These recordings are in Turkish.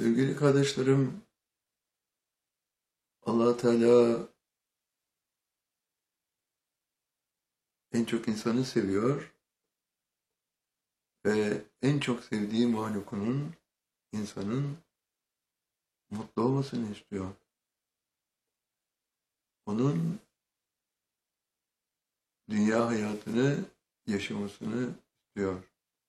Sevgili kardeşlerim, Allah Teala en çok insanı seviyor ve en çok sevdiği mahlukunun, insanın mutlu olmasını istiyor. Onun dünya hayatını yaşamasını istiyor.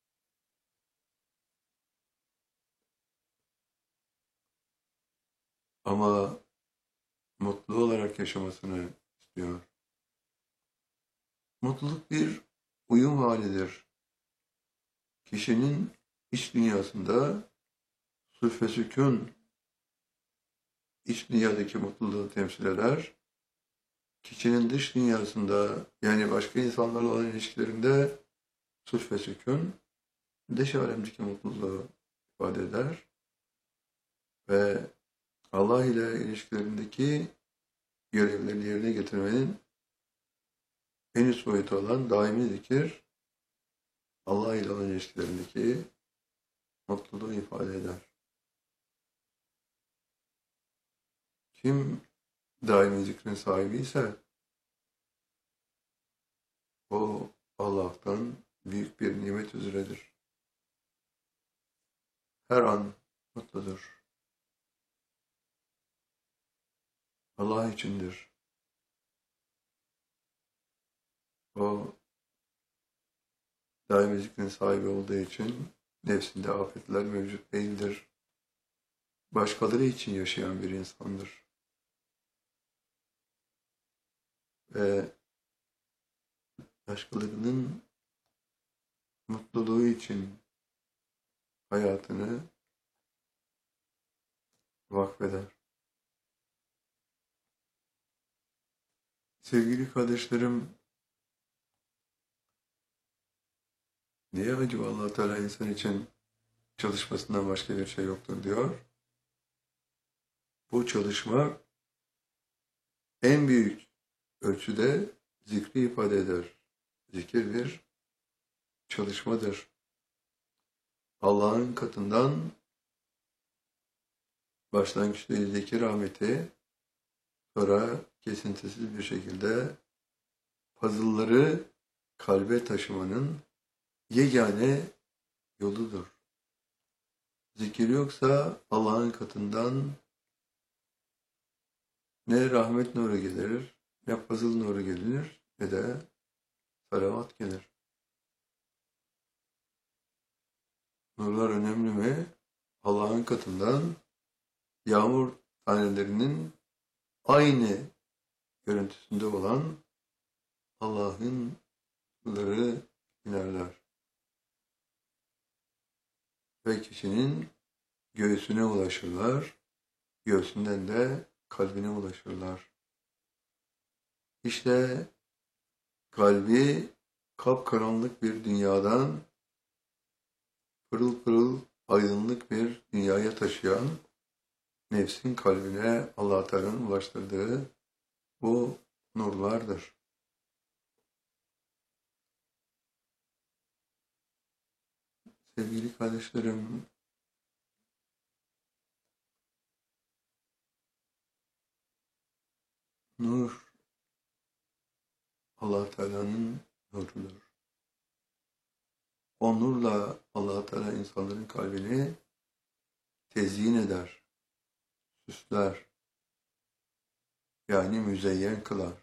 Ama mutlu olarak yaşamasını istiyor. Mutluluk bir uyum halidir. Kişinin iç dünyasında sulh ve sükun iç dünyadaki mutluluğu temsil eder. Kişinin dış dünyasında yani başka insanlarla olan ilişkilerinde sulh ve sükun dış alemdeki mutluluğu ifade eder ve Allah ile ilişkilerindeki görevlerini yerine getirmenin en üst boyutu olan daimi zikir Allah ile olan ilişkilerindeki mutluluğu ifade eder. Kim daimi zikrin sahibi ise o Allah'tan büyük bir nimet üzeredir. Her an mutludur. Allah içindir. O daimi zikrin sahibi olduğu için nefsinde afetler mevcut değildir. Başkaları için yaşayan bir insandır. Ve başkalarının mutluluğu için hayatını vakfeder. Sevgili kardeşlerim, niye acaba Allah Teala insan için çalışmasından başka bir şey yoktur diyor? Bu çalışma en büyük ölçüde zikri ifade eder. Zikir bir çalışmadır. Allah'ın katından başlangıçta zikir rahmeti, sonra kesintisiz bir şekilde puzzle'ları kalbe taşımanın yegane yoludur. Zikir yoksa Allah'ın katından ne rahmet nuru gelir, ne puzzle nuru gelir, ne de salavat gelir. Nurlar önemli mi? Allah'ın katından yağmur tanelerinin aynı görüntüsünde olan Allah'ın nurları inerler. Ve kişinin göğsüne ulaşırlar, göğsünden de kalbine ulaşırlar. İşte kalbi kapkaranlık bir dünyadan pırıl pırıl aydınlık bir dünyaya taşıyan nefsin kalbine Allah Teala'nın ulaştırdığı bu nurlardır. Sevgili kardeşlerim, nur Allah Teala'nın nurudur. O nurla Allah Teala insanların kalbini tezyin eder, süsler, yani müzeyyen kılar.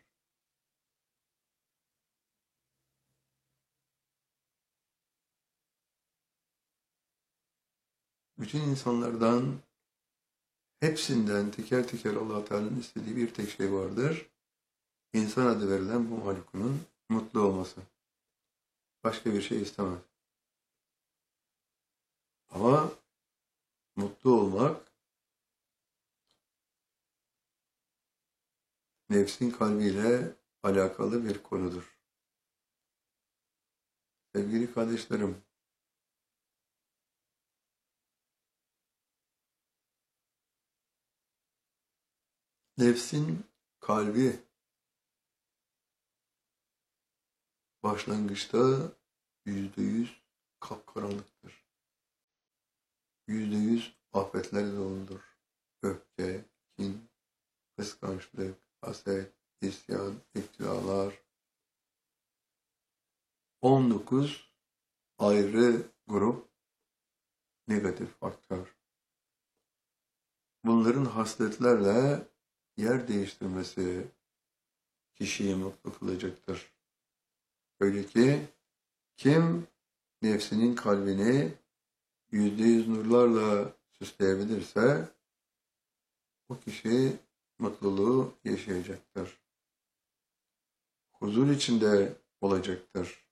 Bütün insanlardan, hepsinden teker teker Allah Teala'nın istediği bir tek şey vardır. İnsan adı verilen bu mahlukunun mutlu olması. Başka bir şey istemez. Ama mutlu olmak nefsin kalbiyle alakalı bir konudur. Sevgili kardeşlerim, nefsin kalbi başlangıçta %100 kapkaranlıktır. %100 afetlerle doludur. Öfke, kin, kıskançlık, haset, isyan, iftiralar. 19 ayrı grup negatif faktör. Bunların hasletlerle yer değiştirmesi kişiyi mutlu kılacaktır. Öyle ki kim nefsinin kalbini %100 nurlarla süsleyebilirse o kişi mutluluğu yaşayacaktır. Huzur içinde olacaktır.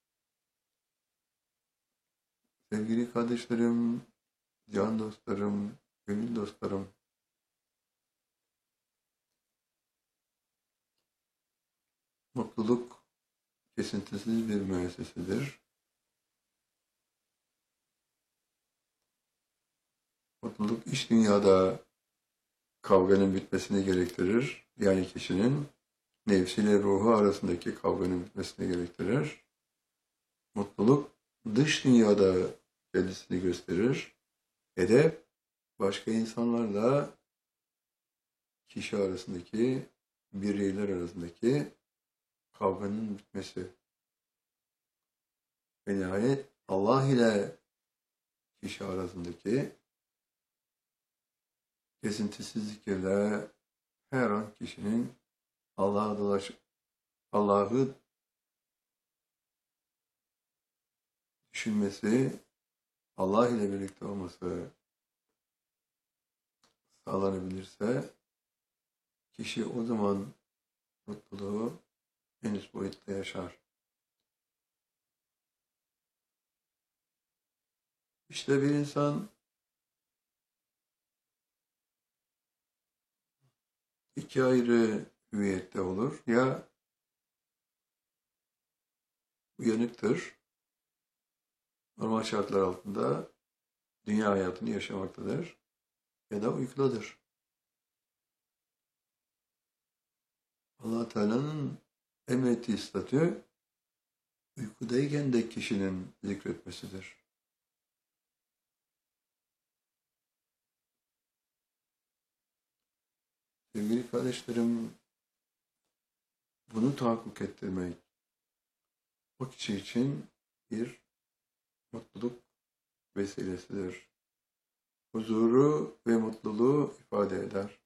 Sevgili kardeşlerim, can dostlarım, gönül dostlarım, mutluluk kesintisiz bir müessesedir. Mutluluk iç dünyada kavganın bitmesini gerektirir. Yani kişinin nefsiyle ruhu arasındaki kavganın bitmesini gerektirir. Mutluluk dış dünyada kendisini gösterir. Hedef başka insanlarla kişi arasındaki, bireyler arasındaki kavganın bitmesi. Ve nihayet Allah ile kişi arasındaki kesintisiz zikirle her an kişinin Allah'ı düşünmesi, Allah ile birlikte olması sağlanabilirse kişi o zaman mutluluğu en üst boyutta yaşar. İşte bir insan iki ayrı hüviyette olur. Ya uyanıktır, normal şartlar altında dünya hayatını yaşamaktadır ya da uykudadır. Allah Teala'nın emrettiği statü uykudayken de kişinin zikretmesidir. Sevgili kardeşlerim, bunu tahakkuk ettirmek o kişi için bir mutluluk vesilesidir. Huzuru ve mutluluğu ifade eder.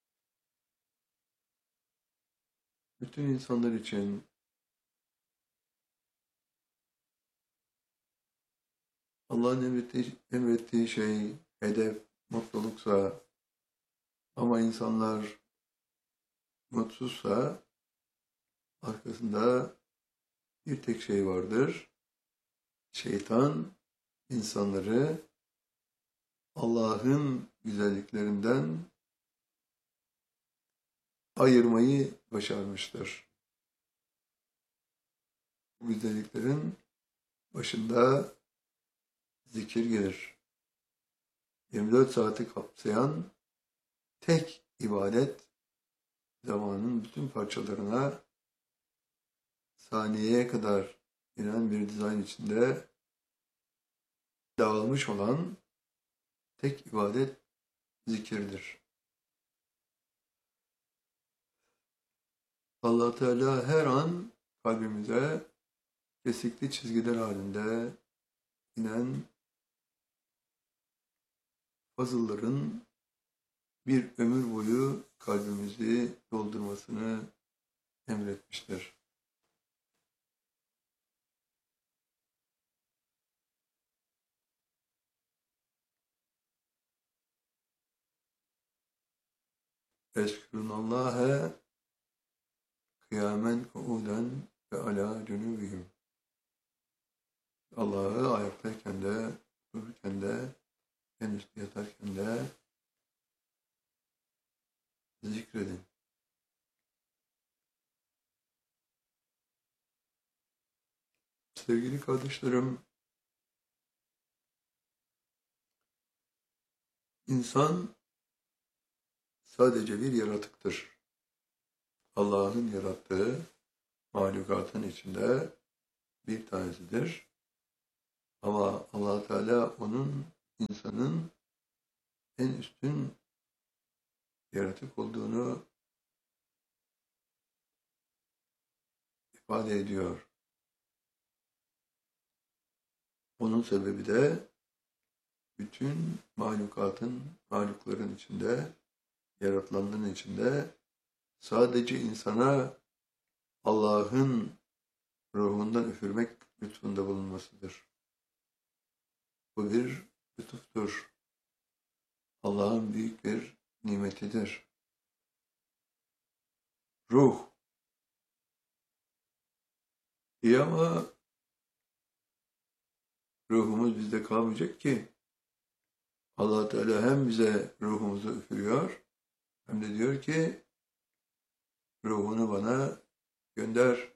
Bütün insanlar için Allah'ın emrettiği şey, hedef, mutluluksa ama insanlar mutsuzsa arkasında bir tek şey vardır. Şeytan insanları Allah'ın güzelliklerinden ayırmayı başarmıştır. Bu güzelliklerin başında zikir gelir. 24 saati kapsayan tek ibadet zamanın bütün parçalarına saniyeye kadar inen bir dizayn içinde dağılmış olan tek ibadet zikirdir. Allah Teala her an kalbimize kesikli çizgiler halinde inen fazılların bir ömür boyu kalbimizi doldurmasını emretmiştir. Eskurunallâhe kıyamen kuuden ve alâ cunûbihim. Allah'ı ayaktayken de, dururken de, en üstte yatarken de zikredin. Sevgili kardeşlerim, insan sadece bir yaratıktır. Allah'ın yarattığı mahlukatın içinde bir tanesidir. Ama Allah Teala onun, insanın en üstün yaratık olduğunu ifade ediyor. Onun sebebi de bütün mahlukların içinde, yaratılanların içinde sadece insana Allah'ın ruhundan üfürmek lütfunda bulunmasıdır. Bu bir lütuftur. Allah'ın büyük bir nimetidir. Ruh. İyi ama ruhumuz bizde kalmayacak ki. Allah Teala hem bize ruhumuzu üfürüyor hem de diyor ki ruhunu bana gönder.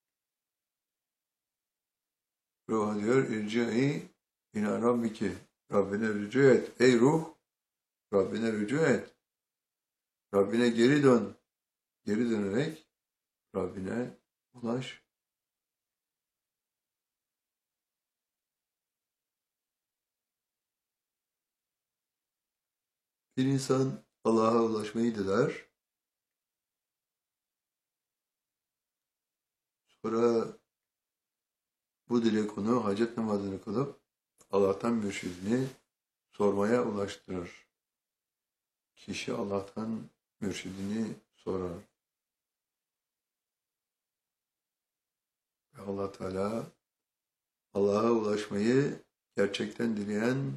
Ruha diyor irci'i ila rabbiki. Rabbine rücu et. Ey ruh, Rabbine rücu et. Rabbine geri dön. Geri dönerek Rabbine ulaş. Bir insan Allah'a ulaşmayı diler. Sonra bu dilek onu hacet namazını kılıp Allah'tan mürşidini sormaya ulaştırır. Kişi Allah'tan mürşidini sorar. Ve Allah Teala Allah'a ulaşmayı gerçekten dileyen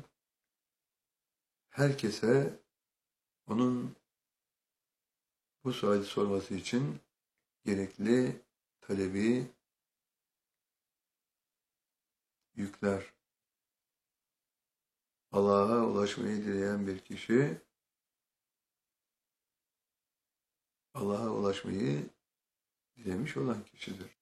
herkese onun bu suali sorması için gerekli talebi yükler. Allah'a ulaşmayı dileyen bir kişi Allah'a ulaşmayı dilemiş olan kişidir.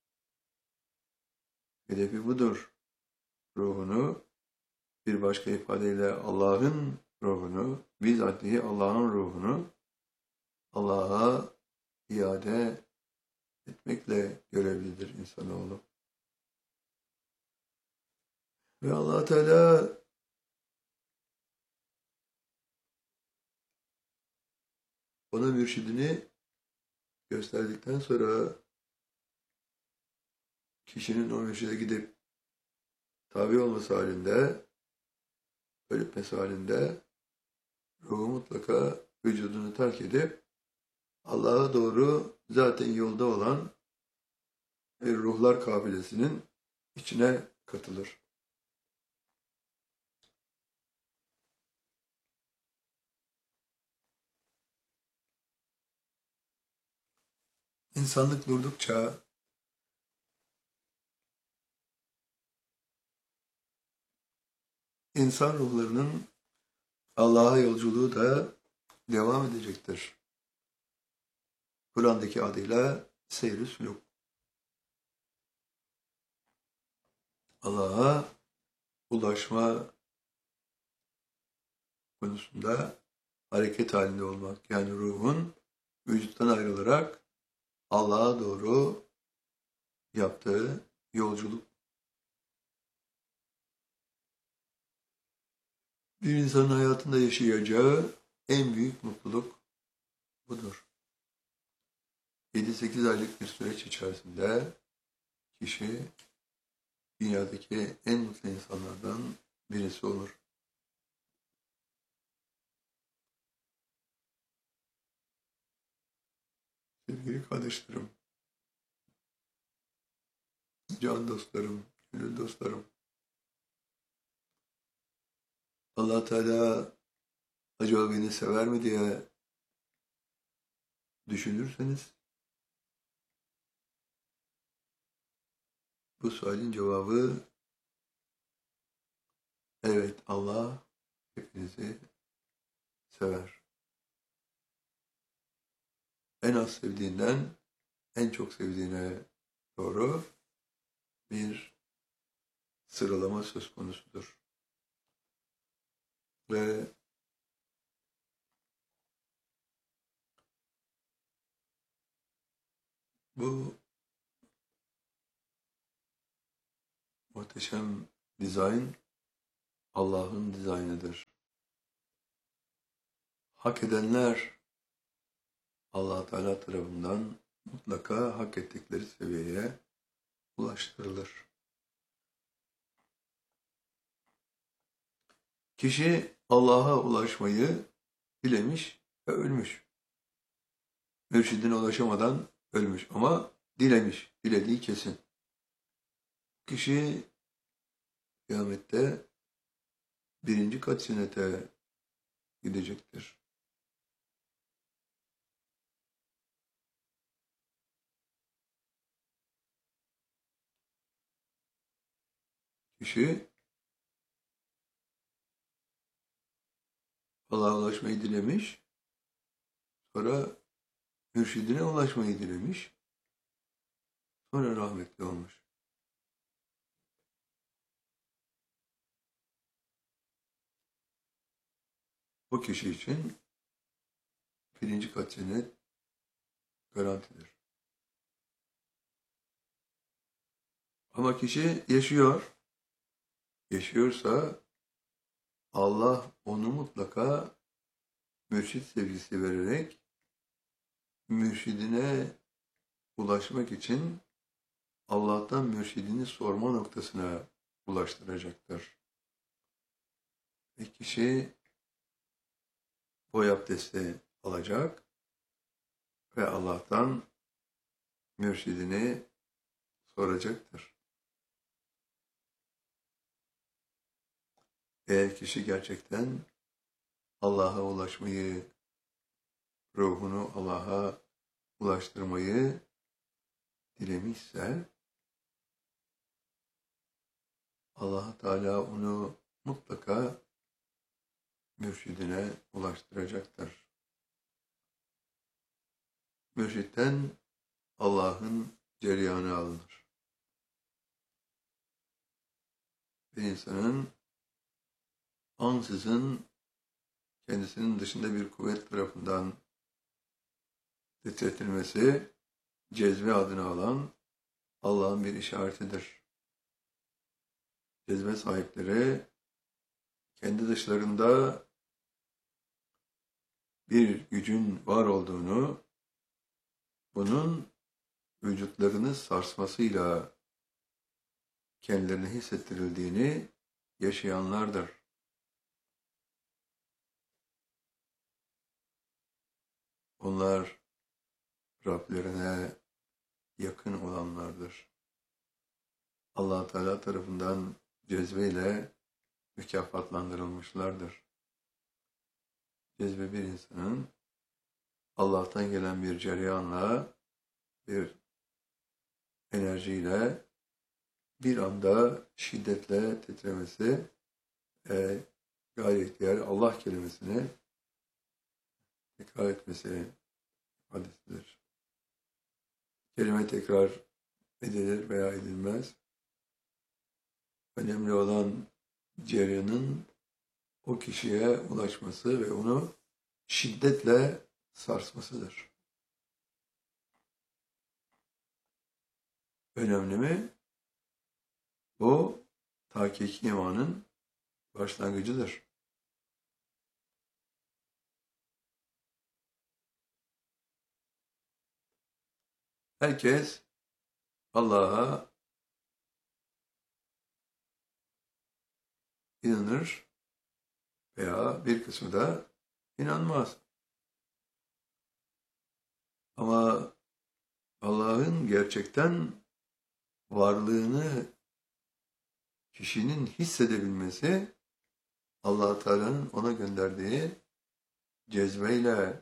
Hedefi budur. Ruhunu bir başka ifadeyle Allah'ın ruhunu, bizatihi Allah'ın ruhunu Allah'a iade etmekle görevlidir insanoğlu. Ve Allah Teala ona mürşidini gösterdikten sonra kişinin o mürşide gidip tabi olması halinde, ölüpmesi halinde ruhu mutlaka vücudunu terk edip Allah'a doğru zaten yolda olan bir ruhlar kabilesinin içine katılır. İnsanlık durdukça insan ruhlarının Allah'a yolculuğu da devam edecektir. Kur'an'daki adıyla seyr-i sülûk. Allah'a ulaşma konusunda hareket halinde olmak. Yani ruhun vücuttan ayrılarak Allah'a doğru yaptığı yolculuk. Bir insanın hayatında yaşayacağı en büyük mutluluk budur. 7-8 aylık bir süreç içerisinde kişi dünyadaki en mutlu insanlardan birisi olur. Sevgili kardeşlerim, can dostlarım, gönül dostlarım, Allah Teala acaba beni sever mi diye düşünürseniz bu sualin cevabı evet, Allah hepinizi sever. En az sevdiğinden en çok sevdiğine doğru bir sıralama söz konusudur. Ve bu muhteşem dizayn Allah'ın dizaynıdır. hak edenler Allah Teala tarafından mutlaka hak ettikleri seviyeye ulaştırılır. Kişi Allah'a ulaşmayı dilemiş ve ölmüş. Mürşidine ulaşamadan ölmüş ama dilemiş, dilediği kesin. Kişi kıyamette birinci kat cennete gidecektir. Kişi Allah'a ulaşmayı dilemiş, sonra mürşidine ulaşmayı dilemiş, sonra rahmetli olmuş. O kişi için birinci kat cennet garantidir. Ama kişi yaşıyorsa Allah onu mutlaka mürşid sevgisi vererek mürşidine ulaşmak için Allah'tan mürşidini sorma noktasına ulaştıracaktır. Ve kişi boy abdesti alacak ve Allah'tan mürşidini soracaktır. Eğer kişi gerçekten Allah'a ulaşmayı, ruhunu Allah'a ulaştırmayı dilemişse, Allah Teala onu mutlaka mürşidine ulaştıracaktır. Mürşitten Allah'ın cereyanı alınır. Bir insanın ansızın kendisinin dışında bir kuvvet tarafından titretilmesi, cezbe adını alan Allah'ın bir işaretidir. Cezbe sahipleri kendi dışlarında bir gücün var olduğunu, bunun vücutlarını sarsmasıyla kendilerine hissettirildiğini yaşayanlardır. Onlar Rablerine yakın olanlardır. Allah Teala tarafından cezbeyle mükafatlandırılmışlardır. Cezbe bir insanın Allah'tan gelen bir cereyanla, bir enerjiyle bir anda şiddetle titremesi, gayet diğer Allah kelimesini tekrar etmesi ifadesidir. Kelime tekrar edilir veya edilmez. Önemli olan cereyanın o kişiye ulaşması ve onu şiddetle sarsmasıdır. Önemli mi? Bu tahkik imanın başlangıcıdır. Herkes Allah'a inanır veya bir kısmı da inanmaz. Ama Allah'ın gerçekten varlığını kişinin hissedebilmesi Allah Teala'nın ona gönderdiği cezbeyle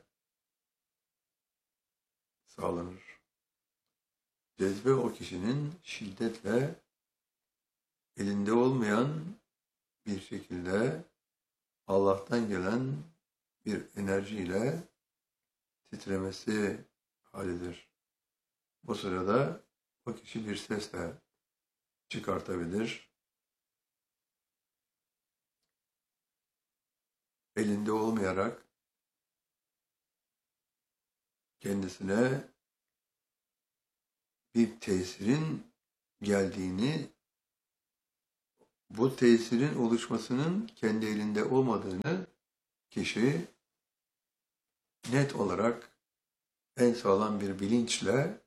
sağlanır. Cezbe o kişinin şiddetle elinde olmayan bir şekilde Allah'tan gelen bir enerjiyle titremesi halidir. Bu sırada o kişi bir sesle çıkartabilir. Elinde olmayarak kendisine bir tesirin geldiğini, bu tesirin oluşmasının kendi elinde olmadığını kişi net olarak en sağlam bir bilinçle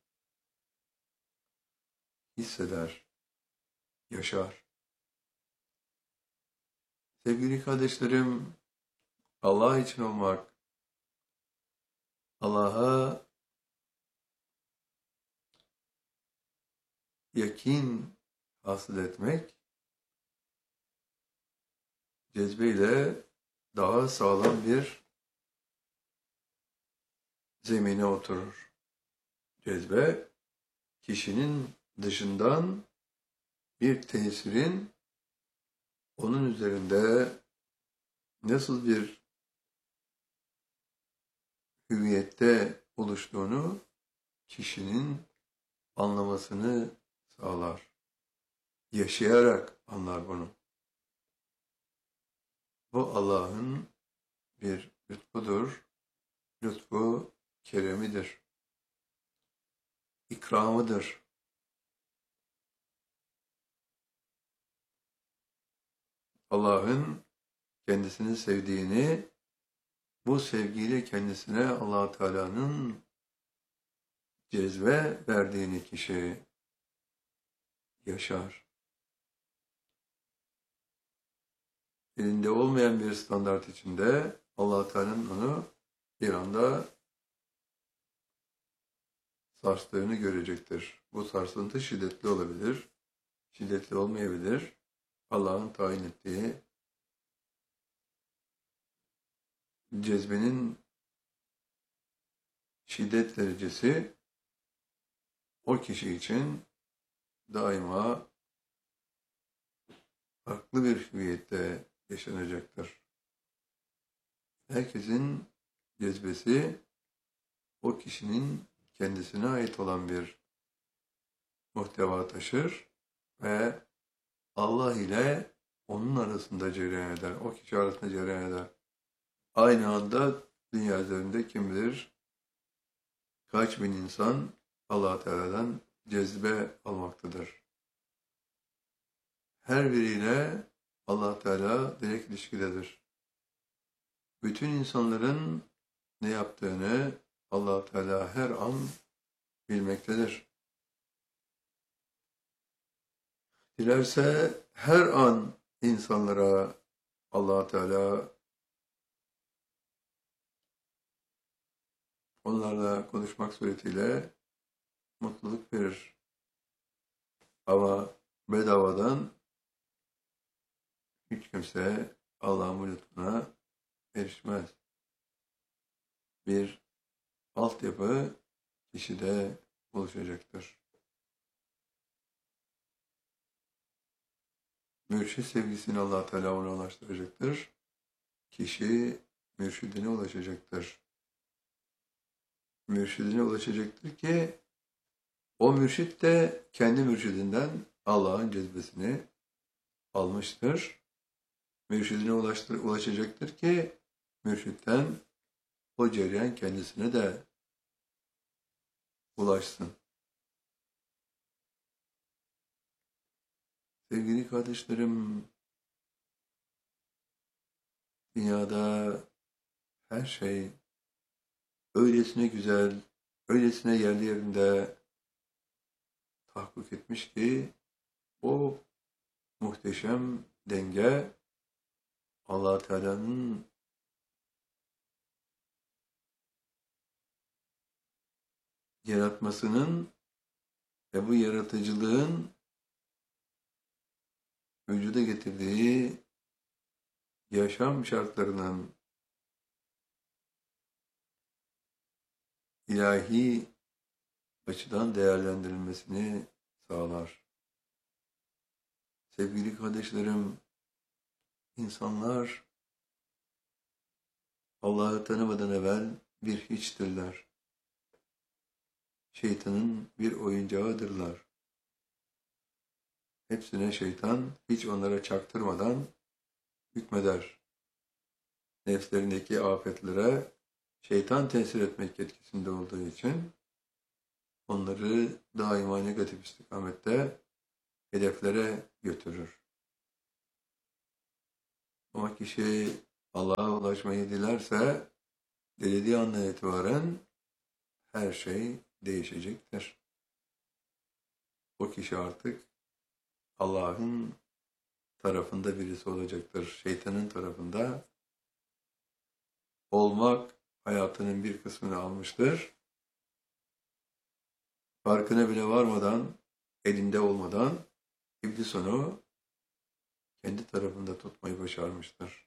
hisseder, yaşar. Sevgili kardeşlerim, Allah için olmak, Allah'a yakin hasıl etmek, cezbeyle daha sağlam bir zemine oturur. Cezbe, kişinin dışından bir tesirin onun üzerinde nasıl bir hüviyette oluştuğunu kişinin anlamasını sağlar. Yaşayarak anlar bunu. Bu Allah'ın bir lütfudur. Lütfu keremidir. İkramıdır. Allah'ın kendisini sevdiğini, bu sevgiyle kendisine Allah Teala'nın cezbe verdiğini kişi yaşar. Elinde olmayan bir standart içinde Allah Teala'nın onu bir anda sarstığını görecektir. Bu sarsıntı şiddetli olabilir, şiddetli olmayabilir. Allah'ın tayin ettiği cezbenin şiddet derecesi o kişi için daima farklı bir hüviyette yaşanacaktır. Herkesin cezbesi o kişinin kendisine ait olan bir muhteva taşır ve Allah ile onun arasında cereyan eder. O kişi arasında cereyan eder. Aynı anda dünya üzerinde kim bilir kaç bin insan Allah Teala'dan cezbe almaktadır. Her biriyle Allah Teala direkt ilişkidedir. Bütün insanların ne yaptığını Allah Teala her an bilmektedir. Dilerse her an insanlara Allah Teala onlarla konuşmak suretiyle mutluluk verir. Ama bedavadan hiç kimse Allah'ın lütfuna erişmez. Bir altyapı kişide oluşacaktır. Mürşid sevgisini Allah Teala ona ulaştıracaktır. Kişi mürşidine ulaşacaktır. Mürşidine ulaşacaktır ki o mürşid de kendi mürşidinden Allah'ın cezbesini almıştır. Mürşidine ulaşacaktır ki mürşitten o cereyan kendisine de ulaşsın. Sevgili kardeşlerim, dünyada her şey öylesine güzel, öylesine yerli yerinde tahakkuk etmiş ki o muhteşem denge Allah Teala'nın yaratmasının ve bu yaratıcılığın vücuda getirdiği yaşam şartlarının ilahi açıdan değerlendirilmesini sağlar. Sevgili kardeşlerim, insanlar Allah'ı tanımadan evvel bir hiçtirler. Şeytanın bir oyuncağıdırlar. Hepsine şeytan hiç onlara çaktırmadan hükmeder. Nefslerindeki afetlere şeytan tesir etmek yetkisinde olduğu için onları daima negatif istikamette hedeflere götürür. Ama kişi Allah'a ulaşmayı dilerse dilediği andan itibaren her şey değişecektir. O kişi artık Allah'ın tarafında birisi olacaktır. Şeytanın tarafında olmak hayatının bir kısmını almıştır. Farkına bile varmadan, elinde olmadan İblis onu kendi tarafında tutmayı başarmıştır.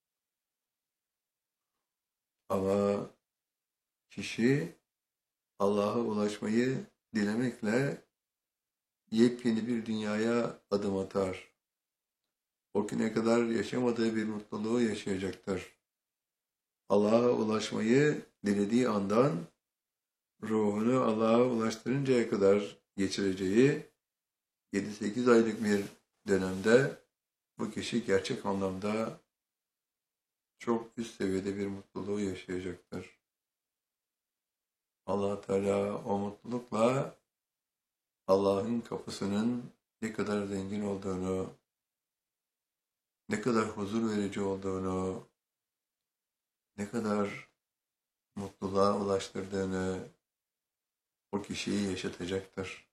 Ama kişi Allah'a ulaşmayı dilemekle yepyeni bir dünyaya adım atar. O güne kadar yaşamadığı bir mutluluğu yaşayacaktır. Allah'a ulaşmayı dilediği andan ruhunu Allah'a ulaştırıncaya kadar geçireceği 7-8 aylık bir dönemde bu kişi gerçek anlamda çok üst seviyede bir mutluluğu yaşayacaktır. Allah Teala o mutlulukla Allah'ın kapısının ne kadar zengin olduğunu, ne kadar huzur verici olduğunu, ne kadar mutluluğa ulaştırdığını o kişiyi yaşatacaktır.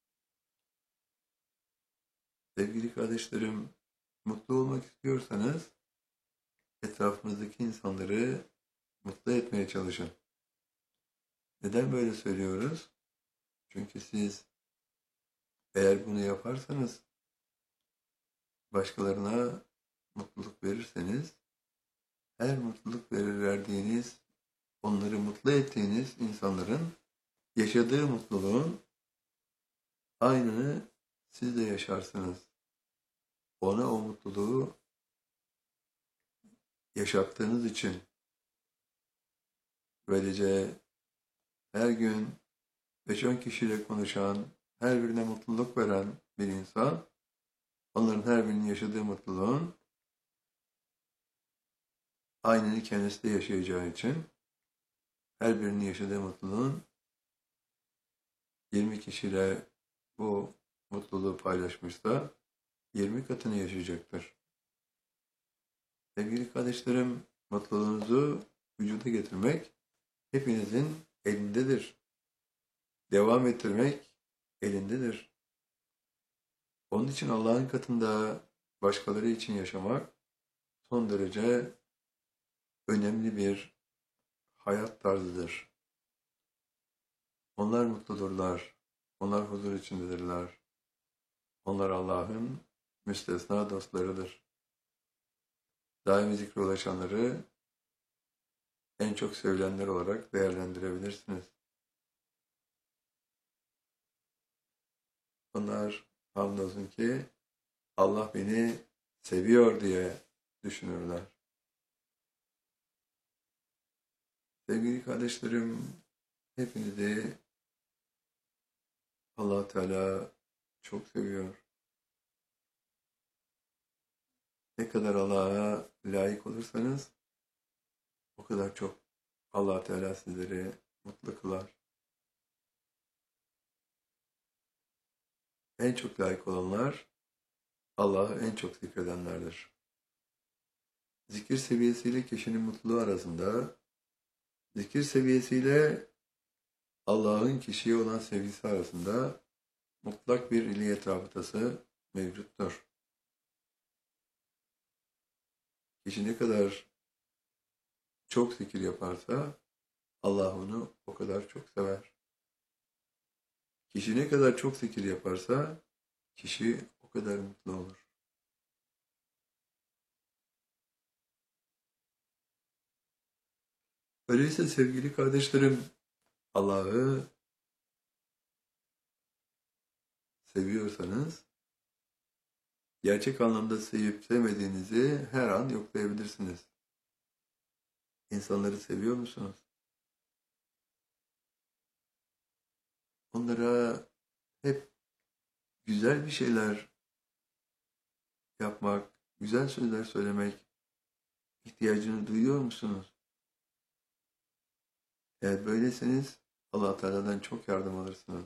Sevgili kardeşlerim, mutlu olmak istiyorsanız etrafınızdaki insanları mutlu etmeye çalışın. Neden böyle söylüyoruz? Çünkü siz eğer bunu yaparsanız, başkalarına mutluluk verirseniz, her mutluluk verdiğiniz, onları mutlu ettiğiniz insanların yaşadığı mutluluğun aynını siz de yaşarsınız. Ona o mutluluğu yaşattığınız için böylece her gün 5-10 kişiyle konuşan, her birine mutluluk veren bir insan, onların her birinin yaşadığı mutluluğun aynını kendisi de yaşayacağı için her birinin yaşadığı mutluluğun 20 kişiyle bu mutluluğu paylaşmışsa 20 katını yaşayacaktır. Sevgili kardeşlerim, mutluluğunuzu vücuda getirmek hepinizin elindedir. Devam ettirmek elindedir. Onun için Allah'ın katında başkaları için yaşamak son derece önemli bir hayat tarzıdır. Onlar mutludurlar. Onlar huzur içindedirler. Onlar Allah'ın müstesna dostlarıdır. Daimi zikre ulaşanları en çok sevilenler olarak değerlendirebilirsiniz. Onlar hamdolsun ki Allah beni seviyor diye düşünürler. Sevgili kardeşlerim, hepinizi Allah Teala çok seviyor. Ne kadar Allah'a layık olursanız o kadar çok Allah Teala sizleri mutlu kılar. En çok layık olanlar Allah'ı en çok zikredenlerdir. Zikir seviyesiyle kişinin mutluluğu arasında, zikir seviyesiyle Allah'ın kişiye olan sevgisi arasında mutlak bir iliyet rabıtası mevcuttur. Kişi ne kadar çok zikir yaparsa Allah onu o kadar çok sever. Kişi ne kadar çok zikir yaparsa kişi o kadar mutlu olur. Öyleyse sevgili kardeşlerim, Allah'ı seviyorsanız gerçek anlamda sevip sevmediğinizi her an yoklayabilirsiniz. İnsanları seviyor musunuz? Onlara hep güzel bir şeyler yapmak, güzel sözler söylemek ihtiyacını duyuyor musunuz? Eğer böyleseniz Allah Teala'dan çok yardım alırsınız.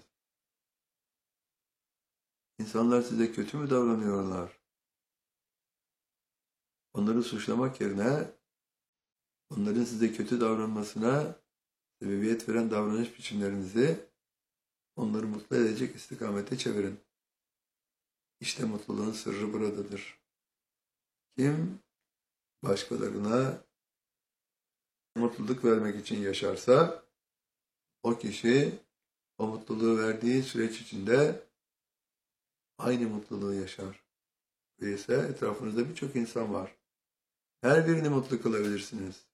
İnsanlar size kötü mü davranıyorlar? Onları suçlamak yerine onların size kötü davranmasına sebebiyet veren davranış biçimlerinizi onları mutlu edecek istikamete çevirin. İşte mutluluğun sırrı buradadır. Kim başkalarına mutluluk vermek için yaşarsa, o kişi o mutluluğu verdiği süreç içinde aynı mutluluğu yaşar. Öyleyse etrafınızda birçok insan var. Her birini mutlu kılabilirsiniz.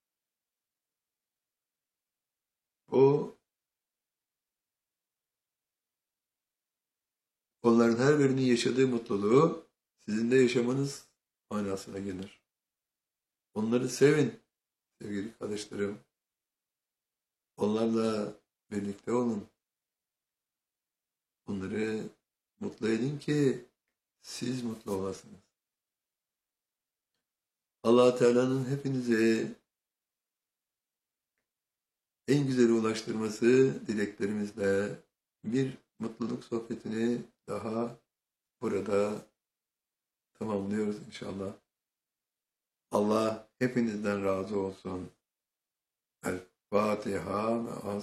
Onların her birinin yaşadığı mutluluğu sizin de yaşamanız manasına gelir. Onları sevin sevgili kardeşlerim. Onlarla birlikte olun. Onları mutlu edin ki siz mutlu olasınız. Allah Teala'nın hepinize en güzeli ulaştırması dileklerimizle bir mutluluk sohbetini daha burada tamamlıyoruz inşallah. Allah hepinizden razı olsun. El Fatiha.